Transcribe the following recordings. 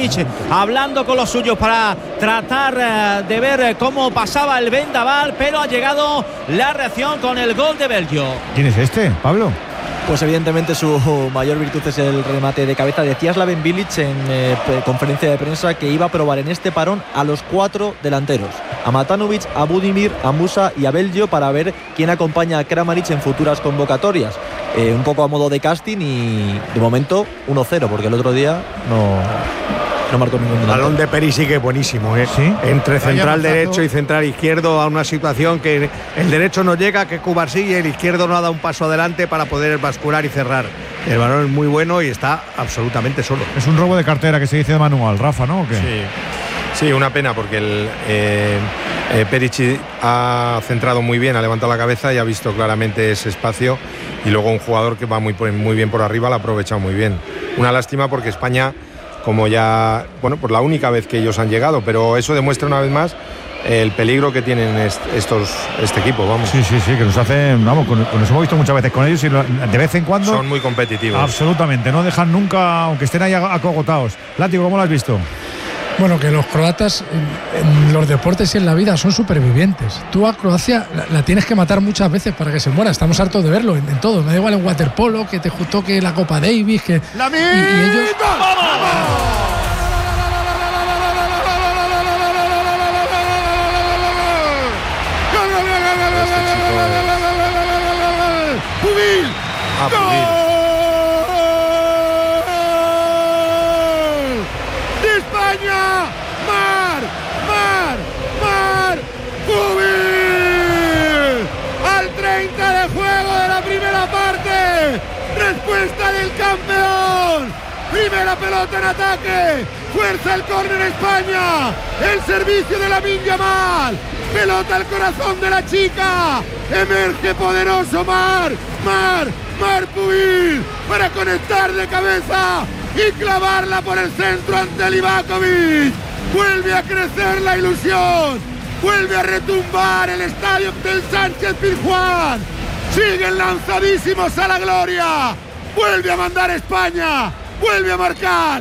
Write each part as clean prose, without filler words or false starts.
Kramaric hablando con los suyos para tratar de ver cómo pasaba el vendaval, pero ha llegado la reacción con el gol de Belgio. ¿Quién es este, Pablo? Pues evidentemente su mayor virtud es el remate de cabeza. Decía Slaven Bilic en conferencia de prensa que iba a probar en este parón a los 4 delanteros, a Matanovic, a Budimir, a Musa y a Belgio, para ver quién acompaña a Kramaric en futuras convocatorias. Un poco a modo de casting, y de momento 1-0, porque el otro día no marcó ningún delantero. Balón de Perisic, que es buenísimo, ¿eh? ¿Sí? Entre central derecho y central izquierdo, a una situación que el derecho no llega, que Cubarsí, y el izquierdo no ha dado un paso adelante para poder bascular y cerrar. El balón es muy bueno y está absolutamente solo. Es un robo de cartera que se dice de manual, Rafa, ¿no? ¿O qué? Sí, una pena, porque Perisic ha centrado muy bien, ha levantado la cabeza y ha visto claramente ese espacio, y luego un jugador que va muy bien por arriba lo ha aprovechado muy bien. Una lástima, porque España, como ya, pues la única vez que ellos han llegado, pero eso demuestra una vez más el peligro que tienen este equipo, vamos. Sí, que nos hacen, vamos, con eso hemos visto muchas veces con ellos, y de vez en cuando son muy competitivos. Absolutamente, no dejan nunca, aunque estén ahí acogotados. Látigo, ¿cómo lo has visto? Bueno, que los croatas en los deportes y en la vida son supervivientes. Tú a Croacia la tienes que matar muchas veces para que se muera. Estamos hartos de verlo en todo. Me da igual en waterpolo, que te toque la Copa Davis, que ¡Lamin! y ellos... ¡Pubil! Pubil. ¡De España! ¡Mar! ¡Pubil! Al 30 de juego de la primera parte. Respuesta del campeón. Primera pelota en ataque. Fuerza el córner España. El servicio de Lamine Yamal. Pelota al corazón de la chica. Emerge poderoso Mar Pubil para conectar de cabeza y clavarla por el centro ante Livakovic. Vuelve a crecer la ilusión. Vuelve a retumbar el estadio del Sánchez Pizjuán. Siguen lanzadísimos a la gloria. Vuelve a mandar España. Vuelve a marcar.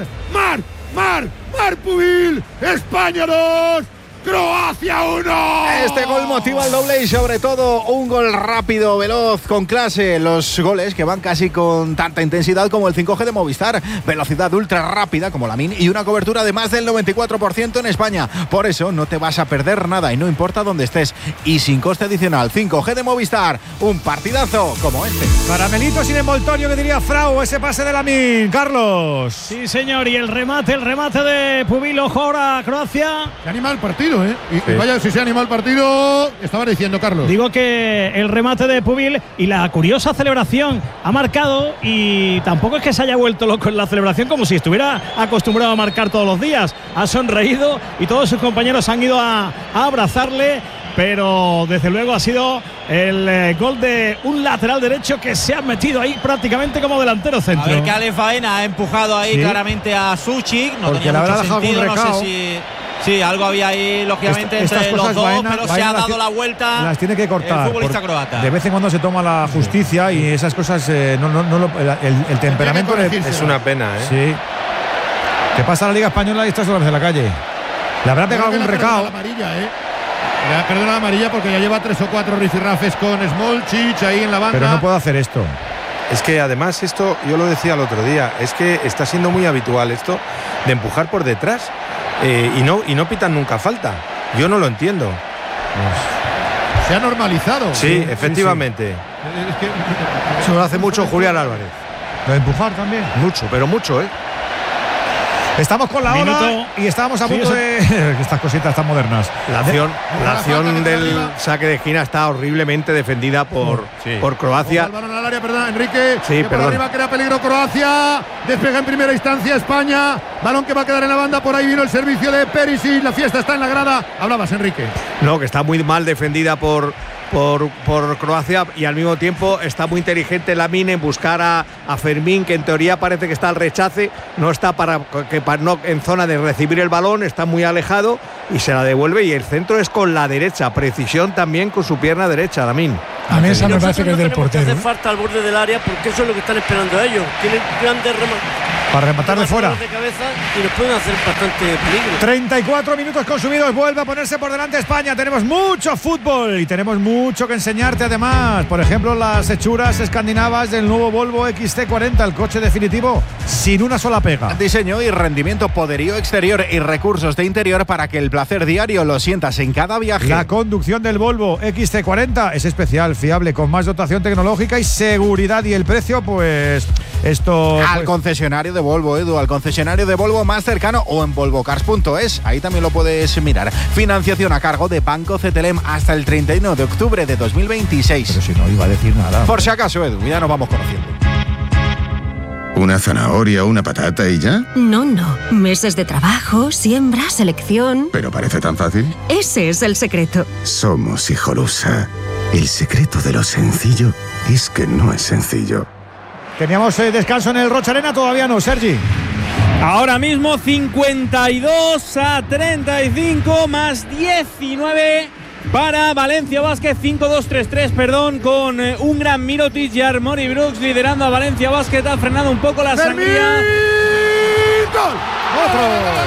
Mar Pubil. España 2. Croacia 1. Este gol motiva el doble, y sobre todo un gol rápido, veloz, con clase. Los goles que van casi con tanta intensidad como el 5G de Movistar. Velocidad ultra rápida como Lamine, y una cobertura de más del 94% en España. Por eso no te vas a perder nada, y no importa dónde estés. Y sin coste adicional, 5G de Movistar. Un partidazo como este. Caramelito sin envoltorio, que diría Frau, ese pase de Lamine. Carlos. Sí, señor, y el remate de Pubil. Ojo ahora, Croacia. Se anima el partido, ¿eh? Y vaya si se anima el partido. Estabas diciendo, Carlos. Digo que el remate de Pubil y la curiosa celebración ha marcado, y tampoco es que se haya vuelto loco en la celebración, como si estuviera acostumbrado a marcar todos los días. Ha sonreído y todos sus compañeros han ido a abrazarle. Pero desde luego ha sido el gol de un lateral derecho que se ha metido ahí prácticamente como delantero centro. A ver, que Ale Faena ha empujado ahí claramente a Suchik. No tenía mucho sentido, no sé si... Sí, algo había ahí, lógicamente, entre los dos, pero se ha dado la vuelta. Las tiene que cortar. El futbolista croata. De vez en cuando se toma la justicia, y esas cosas, el temperamento es una pena, ¿eh? Sí. ¿Qué pasa en la Liga Española y estas horas de la calle? ¿Le habrá pegado algún recao? Le ha perdonado la amarilla porque ya lleva 3 o 4 rifirrafes con Smolcic ahí en la banda. Pero no puedo hacer esto. Es que además esto, yo lo decía el otro día, es que está siendo muy habitual esto de empujar por detrás, y no pitan nunca falta. Yo no lo entiendo. Se ha normalizado. Sí, efectivamente. Sí. Es que eso lo hace mucho Julián Álvarez. Lo de empujar también. Mucho, pero mucho, ¿eh? Estamos con la hora y estábamos a punto de estas cositas tan modernas. La acción del saque de esquina está horriblemente defendida por Croacia. El balón al área, perdón, Enrique. Sí, por arriba crea peligro Croacia. Despega en primera instancia España. Balón que va a quedar en la banda. Por ahí vino el servicio de Perisic. La fiesta está en la grada. Hablabas, Enrique. No, que está muy mal defendida por Croacia, y al mismo tiempo está muy inteligente Lamine en buscar a Fermín, que en teoría parece que está al rechace, no está no en zona de recibir el balón, está muy alejado y se la devuelve, y el centro es con la derecha, precisión también con su pierna derecha, Lamine. A mí esa me parece que es del portero. Hace falta al borde del área, porque eso es lo que están esperando ellos. Tienen grandes para rematar de fuera. De cabeza y nos pueden hacer bastante peligro. 34 minutos consumidos, vuelve a ponerse por delante España. Tenemos mucho fútbol y tenemos mucho que enseñarte además. Por ejemplo, las hechuras escandinavas del nuevo Volvo XC40, el coche definitivo sin una sola pega. Diseño y rendimiento, poderío exterior y recursos de interior para que el placer diario lo sientas en cada viaje. La conducción del Volvo XC40 es especial, fiable, con más dotación tecnológica y seguridad. Y el precio, pues esto... Al concesionario de Volvo, Edu, al concesionario de Volvo más cercano o en volvocars.es. Ahí también lo puedes mirar. Financiación a cargo de Banco CTLM hasta el 31 de octubre de 2026. Pero si no iba a decir nada. Por si acaso, Edu, ya nos vamos conociendo. ¿Una zanahoria, una patata y ya? No. Meses de trabajo, siembra, selección. ¿Pero parece tan fácil? Ese es el secreto. Somos Hijolusa. El secreto de lo sencillo es que no es sencillo. Teníamos descanso en el Rocha Arena, todavía no, Sergi. Ahora mismo 52-35 más 19 para Valencia Basket, 5-2-3-3, perdón, con un gran Mirotic y Armoni Brooks liderando a Valencia Basket. Ha frenado un poco la sangría. ¡Gol! ¡Otro!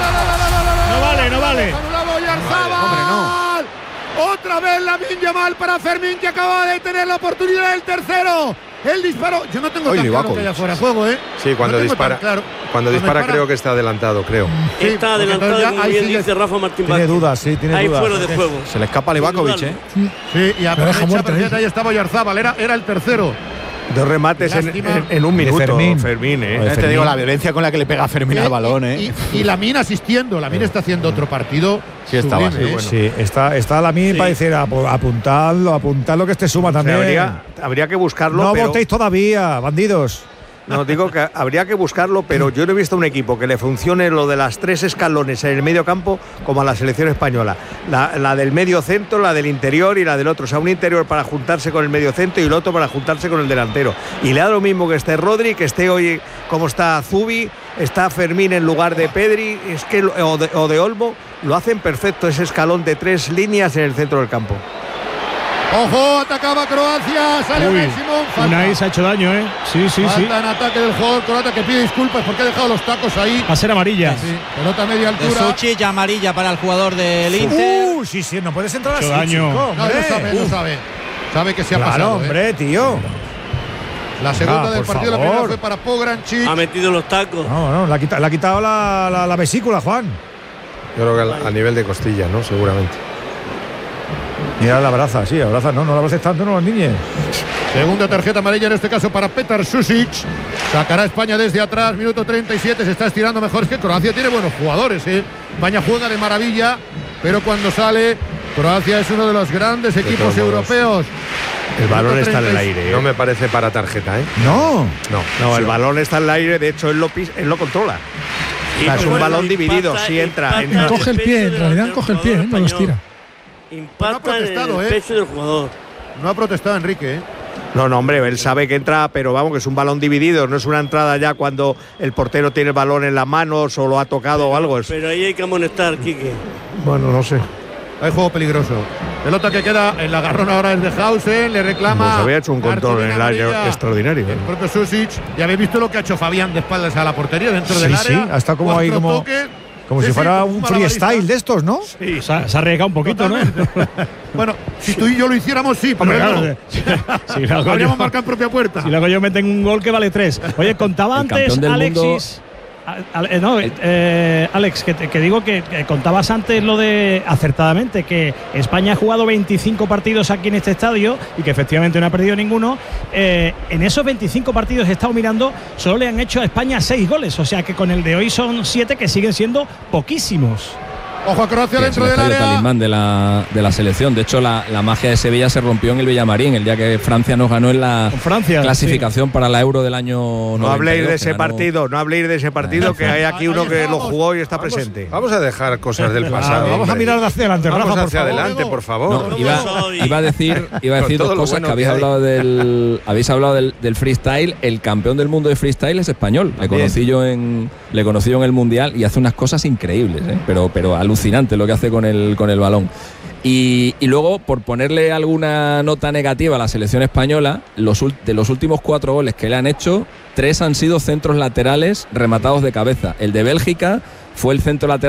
No vale. Hombre, no. Otra vez Lamine Yamal para Fermín, que acaba de tener la oportunidad del tercero. El disparo, yo no tengo tan claro que haya fuera de juego, Sí, cuando dispara. Cuando dispara creo que está adelantado, creo. Sí, está adelantado, como bien dice Rafa Martín Vázquez. Tiene dudas, sí, tiene dudas. Hay fuera de juego. Se le escapa a Livakovic, Sí, y aprovecha, pero ahí estaba Oyarzabal, era el tercero. Dos remates en un minuto, Fermín. Te digo, la violencia con la que le pega a Fermín al balón, Y Lamine asistiendo. Lamine está haciendo otro partido. Sí, estaba sublime, bueno. Sí, está Lamine para decir apuntadlo que este suma también. Habría que buscarlo. No pero... votéis todavía, bandidos. No, digo que habría que buscarlo, pero yo no he visto un equipo que le funcione lo de las 3 escalones en el medio campo como a la selección española. La del medio centro, la del interior y la del otro. O sea, un interior para juntarse con el medio centro y el otro para juntarse con el delantero. Y le da lo mismo que esté Rodri, que esté hoy como está Zubi, está Fermín en lugar de Pedri, o de Olmo. Lo hacen perfecto ese escalón de 3 líneas en el centro del campo. ¡Ojo! Atacaba Croacia. Sale Simón. Unai se ha hecho daño, Sí. Falta en ataque del jugador croata, que pide disculpas porque ha dejado los tacos ahí. Va a ser amarilla. Sí. Pelota a media altura. De Suchic, amarilla para el jugador del Inter. Sí, no puedes entrar así, daño. chico, No, lo sabe. Sabe que se ha pasado. Claro, hombre, tío. La segunda del partido, la primera fue para Pograncic. Ha metido los tacos. No, le ha quitado la vesícula, Juan. Yo creo que a nivel de costilla, ¿no? Seguramente. Mira, la abraza, no la abraces tanto, no, los niños. Segunda tarjeta amarilla en este caso para Petar Sušić. Sacará España desde atrás, minuto 37, se está estirando mejor. Es que Croacia tiene buenos jugadores, España juega de maravilla, pero cuando sale, Croacia es uno de los grandes equipos europeos. El balón está en el aire. No me parece para tarjeta, No, el balón está en el aire, de hecho él lo controla. Es un balón dividido, si entra. Coge el pie, en realidad coge el pie, no lo estira. Impacta en el pecho del jugador. No ha protestado Enrique, No, hombre, él sabe que entra, pero vamos, que es un balón dividido, no es una entrada ya cuando el portero tiene el balón en las manos o lo ha tocado o algo. Pero ahí hay que amonestar, Quique. Bueno, no sé. Hay juego peligroso. Pelota que queda en la agarrón ahora es de Hausen, le reclama. Pues había hecho un control en el área extraordinario. El propio Sušić. Ya habéis visto lo que ha hecho Fabián de espaldas a la portería dentro del área. Sí, hasta como ahí como si fuera un freestyle de estos, ¿no? Sí, se ha arriesgado un poquito, totalmente, ¿no? Bueno, si tú y yo lo hiciéramos, sí, pero claro. Si habríamos marcado en propia puerta. Si luego yo meten un gol que vale 3. Oye, contaba antes Alexis. Alex, que digo que contabas antes lo de acertadamente que España ha jugado 25 partidos aquí en este estadio y que efectivamente no ha perdido ninguno. En esos 25 partidos he estado mirando, solo le han hecho a España 6 goles, o sea que con el de hoy son 7, que siguen siendo poquísimos. Ojo a Croacia dentro del área. El talismán de la selección. De hecho, la magia de Sevilla se rompió en el Villamarín el día que Francia nos ganó en la clasificación para la Euro del año 92. No habléis de ese partido, que hay aquí uno que lo jugó y está presente. Vamos a dejar cosas del pasado. Vamos a mirar hacia adelante, Rafa, hacia adelante, por favor. No, iba a decir dos cosas que habéis hablado del freestyle. El campeón del mundo de freestyle es español. Le conocí yo en el Mundial y hace unas cosas increíbles, pero alucinante lo que hace con el balón. Y luego, por ponerle alguna nota negativa a la selección española, de los últimos 4 goles que le han hecho, 3 han sido centros laterales rematados de cabeza. El de Bélgica fue el centro lateral